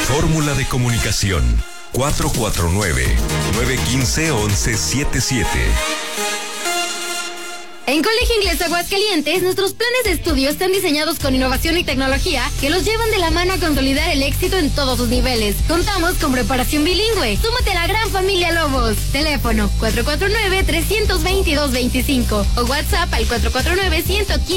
Fórmula de comunicación 449-915-1177. En Colegio Inglés Aguascalientes, nuestros planes de estudio están diseñados con innovación y tecnología que los llevan de la mano a consolidar el éxito en todos sus niveles. Contamos con preparación bilingüe. Súmate a la gran familia Lobos. Teléfono 449-322-25 o WhatsApp al 449-115.